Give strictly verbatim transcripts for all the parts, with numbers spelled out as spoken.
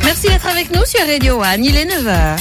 Merci d'être avec nous sur Radio One, il est neuf heures.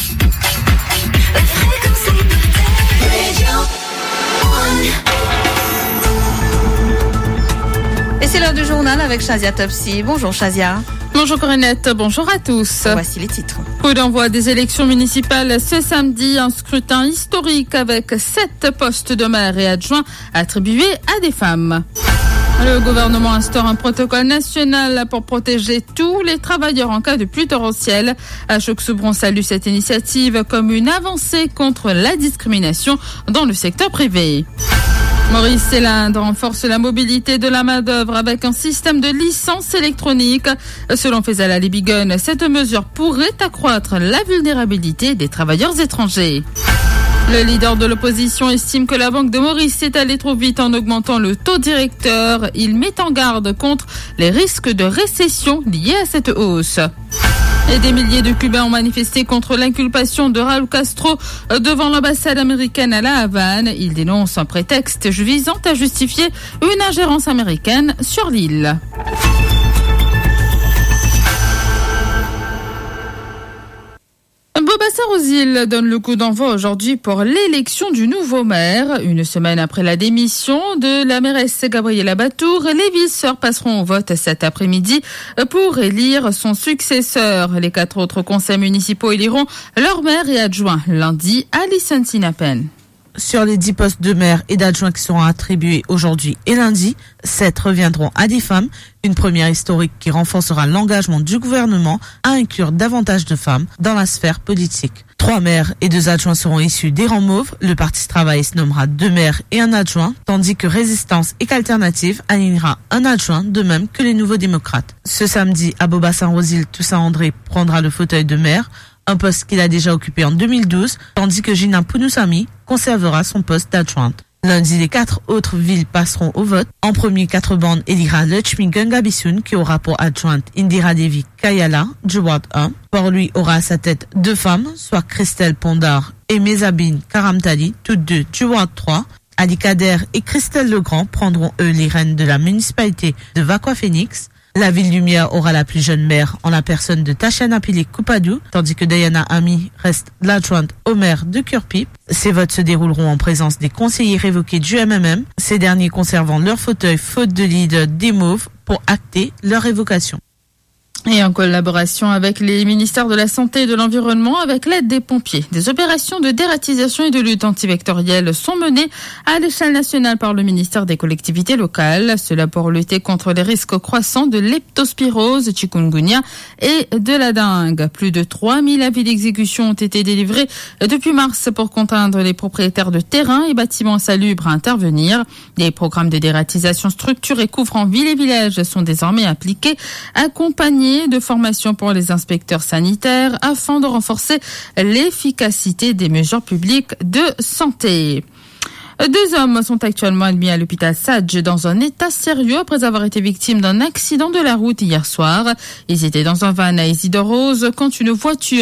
Et c'est l'heure du journal avec Shazia Topsy. Bonjour Shazia. Bonjour Corinette, bonjour à tous. Voici les titres. Coup d'envoi des élections municipales ce samedi, un scrutin historique avec sept postes de maire et adjoints attribués à des femmes. Le gouvernement instaure un protocole national pour protéger tous les travailleurs en cas de pluie torrentielle. Ashok Soubron salue cette initiative comme une avancée contre la discrimination dans le secteur privé. Maurice Célinde renforce la mobilité de la main-d'œuvre avec un système de licence électronique. Selon Faisal Ali Bigun, cette mesure pourrait accroître la vulnérabilité des travailleurs étrangers. Le leader de l'opposition estime que la banque de Maurice s'est allée trop vite en augmentant le taux directeur. Il met en garde contre les risques de récession liés à cette hausse. Et des milliers de Cubains ont manifesté contre l'inculpation de Raúl Castro devant l'ambassade américaine à La Havane. Ils dénoncent un prétexte visant à justifier une ingérence américaine sur l'île. Beaubassin-Rosil donne le coup d'envoi aujourd'hui pour l'élection du nouveau maire. Une semaine après la démission de la mairesse Gabriela Batour, les viseurs passeront au vote cet après-midi pour élire son successeur. Les quatre autres conseils municipaux éliront leur maire et adjoint lundi à Lisson-Sinapen. Sur les dix postes de maire et d'adjoints qui seront attribués aujourd'hui et lundi, sept reviendront à des femmes, une première historique qui renforcera l'engagement du gouvernement à inclure davantage de femmes dans la sphère politique. Trois maires et deux adjoints seront issus des rangs mauves. Le Parti travailliste nommera deux maires et un adjoint, tandis que Résistance et qu'Alternative alignera un adjoint, de même que les Nouveaux démocrates. Ce samedi, à Beaubassin-Rosil, Toussaint André prendra le fauteuil de maire, un poste qu'il a déjà occupé en deux mille douze, tandis que Gina Pounousami conservera son poste d'adjointe. Lundi, les quatre autres villes passeront au vote. En premier, quatre bandes élira Lutchmi Gungabisoun, qui aura pour adjointe Indira Devi Kayala, du Ward un. Port-Louis aura à sa tête deux femmes, soit Christelle Pondard et Mezabine Karamtali, toutes deux du Ward trois. Ali Kader et Christelle Legrand prendront eux les rênes de la municipalité de Vakwa-Phoenix. La ville lumière aura la plus jeune maire en la personne de Tachana Pili Koupadou, tandis que Diana Ami reste l'adjointe au maire de Kurpip. Ces votes se dérouleront en présence des conseillers révoqués du M M M, ces derniers conservant leur fauteuil faute de leader des Mauves pour acter leur révocation. Et en collaboration avec les ministères de la Santé et de l'Environnement, avec l'aide des pompiers, des opérations de dératisation et de lutte antivectorielle sont menées à l'échelle nationale par le ministère des collectivités locales. Cela pour lutter contre les risques croissants de leptospirose, chikungunya et de la dengue. Plus de trois mille avis d'exécution ont été délivrés depuis mars pour contraindre les propriétaires de terrains et bâtiments salubres à intervenir. Des programmes de dératisation structurés couvrant villes et villages sont désormais appliqués, accompagnés de formation pour les inspecteurs sanitaires afin de renforcer l'efficacité des mesures publiques de santé. Deux hommes sont actuellement admis à l'hôpital Sadj dans un état sérieux après avoir été victimes d'un accident de la route hier soir. Ils étaient dans un van à Isidore Rose quand une voiture